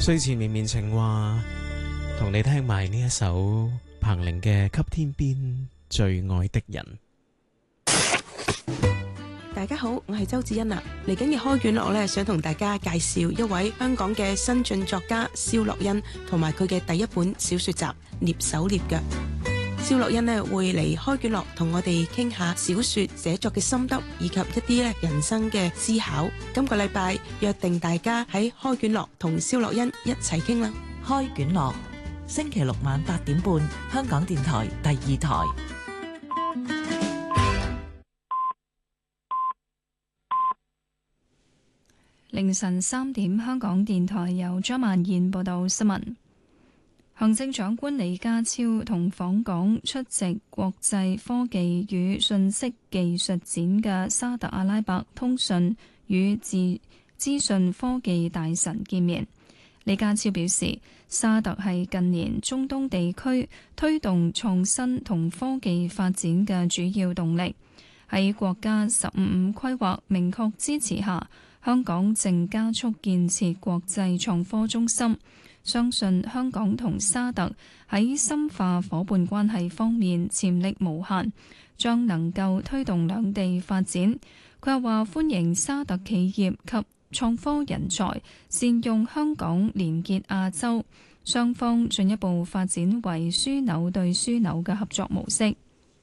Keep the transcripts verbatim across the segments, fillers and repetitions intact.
睡前綿綿情話，同你聽埋呢一首彭羚嘅《給天邊最愛的人》。 大家好，我係周子欣啊。嚟緊嘅開卷樂咧，想同大家介紹一位香港嘅新晉作家蕭樂欣，同埋佢嘅第一本小說集《躡手躡腳》。蕭樂欣咧會嚟開卷樂同我哋傾下小說寫作嘅心得，以及一啲咧人生嘅思考。今個禮拜約定大家喺開卷樂同蕭樂欣一齊傾啦。 開卷樂星期六晚八點半，香港電台第二台。 凌晨三點，香港電台由張曼燕報道新聞。行政長官李家超同訪港出席國際科技與信息技術展嘅沙特阿拉伯通訊與資訊科技大臣見面。李家超表示，沙特係近年中東地區推動創新同科技發展嘅主要動力。喺國家十五五規劃明確支持下，香港正加速建設國際創科中心，相信香港同沙特喺深化夥伴關係方面潛力無限，將能夠推動兩地發展。佢又話歡迎沙特企業及創科人才善用香港連結亞洲，雙方進一步發展為樞紐對樞紐嘅合作模式。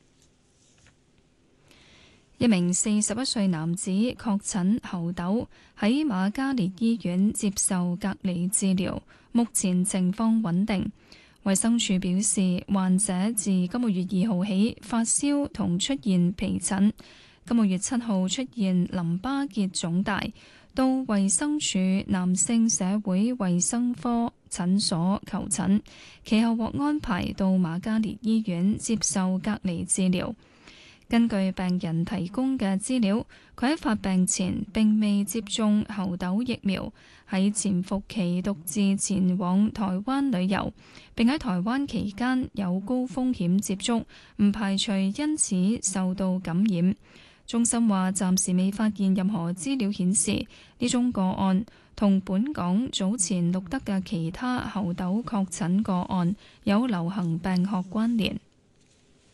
一名四十一歲男子確診猴痘，喺瑪嘉烈醫院接受隔離治療，目前情況穩定。衛生署表示，患者自今個月二號起發燒同出現皮疹，今個月七號出現淋巴結腫大，到衛生署男性社會衛生科診所求診，其後獲安排到瑪嘉烈醫院接受隔離治療。根據病人提供嘅資料，佢喺發病前並未接種猴痘疫苗，喺潛伏期獨自前往台灣旅遊，並喺台灣期間有高風險接觸，唔排除因此受到感染。中心話暫時未發現任何資料顯示呢宗個案同本港早前錄得嘅其他猴痘確診個案有流行病學關聯。